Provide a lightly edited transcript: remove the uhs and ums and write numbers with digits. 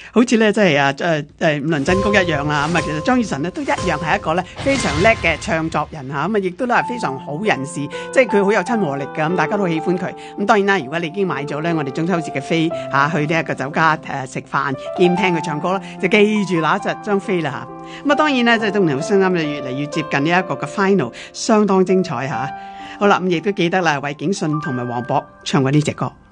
好似咧，即係五輪真弓一樣啦。咁啊，其實張雨晨咧都一樣係一個咧非常叻嘅唱作人嚇，咁啊亦都係非常好人士，即係佢好有親和力㗎，咁大家都喜歡佢。咁當然啦，如果你已經買咗咧我哋中秋節嘅飛嚇去呢一個酒家食飯兼聽佢唱歌啦，就記住拿一張飛啦嚇。咁啊當然咧，即係中年好聲音就越嚟越接近呢一個嘅 final， 相當精彩嚇。好啦，咁亦都記得啦，韋景順同埋黃渤唱過呢隻歌。